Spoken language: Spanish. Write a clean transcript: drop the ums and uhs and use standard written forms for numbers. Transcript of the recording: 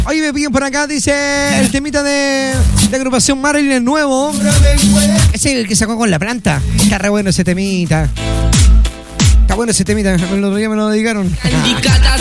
Oye, me piden por acá, dice el temita de agrupación Marilyn el nuevo. Ese es el que sacó con la planta. Está re bueno ese temita. Está bueno ese temita. El otro día me lo dedicaron.